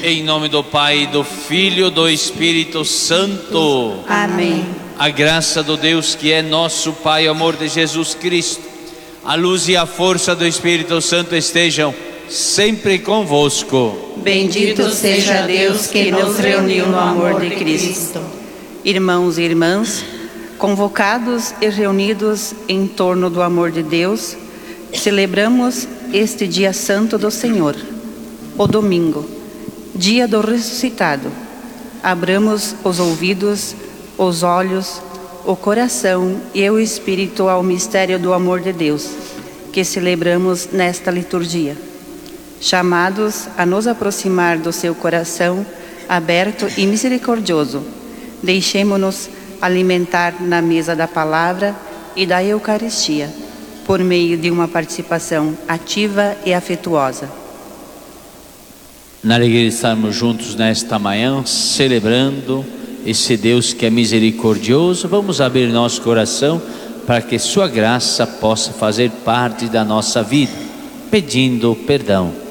Em nome do Pai, do Filho e do Espírito Santo. Amém. A graça do Deus que é nosso Pai, o amor de Jesus Cristo, a luz e a força do Espírito Santo estejam sempre convosco. Bendito seja Deus que nos reuniu no amor de Cristo. Irmãos e irmãs, convocados e reunidos em torno do amor de Deus, celebramos este dia santo do Senhor, o domingo, dia do ressuscitado. Abramos os ouvidos, os olhos, o coração e o espírito ao mistério do amor de Deus, que celebramos nesta liturgia. Chamados a nos aproximar do seu coração aberto e misericordioso, deixemo-nos alimentar na mesa da palavra e da Eucaristia, por meio de uma participação ativa e afetuosa. Na alegria de estarmos juntos nesta manhã, celebrando esse Deus que é misericordioso, vamos abrir nosso coração para que sua graça possa fazer parte da nossa vida, pedindo perdão.